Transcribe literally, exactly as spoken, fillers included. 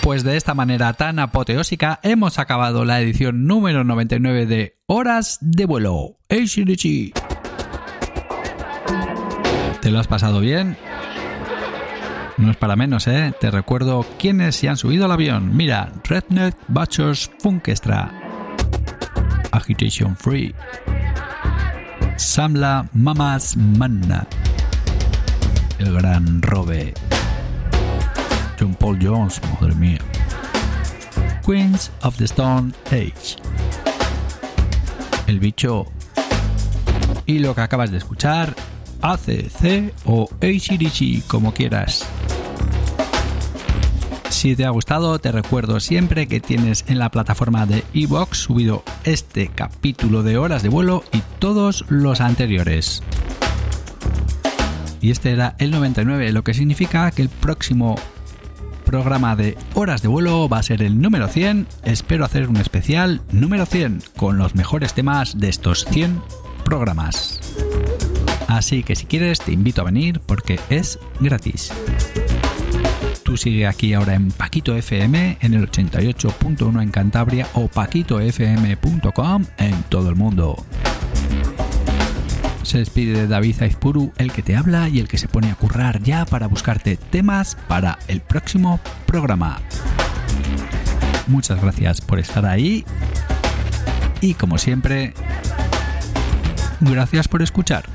Pues de esta manera tan apoteósica hemos acabado la edición número noventa y nueve de Horas de Vuelo. ¡Hey, Shinichi! ¿Te lo has pasado bien? No es para menos, ¿eh? Te recuerdo quiénes se han subido al avión. Mira, Redneck Butchers Funkestra, Agitation Free, Samla Mamas Manna, el gran Robe, John Paul Jones, madre mía, Queens of the Stone Age, El Bicho, y lo que acabas de escuchar, A C C o A C D C, como quieras. Si te ha gustado, te recuerdo siempre que tienes en la plataforma de iVoox subido este capítulo de Horas de Vuelo y todos los anteriores. Y este era el noventa y nueve, lo que significa que el próximo programa de Horas de Vuelo va a ser el número cien. Espero hacer un especial número cien con los mejores temas de estos cien programas. Así que si quieres te invito a venir porque es gratis. Tú sigue aquí ahora en Paquito F M en el ochenta y ocho punto uno en Cantabria o paquito f m punto com en todo el mundo. Se despide David Aizpuru, el que te habla y el que se pone a currar ya para buscarte temas para el próximo programa. Muchas gracias por estar ahí y como siempre, gracias por escuchar.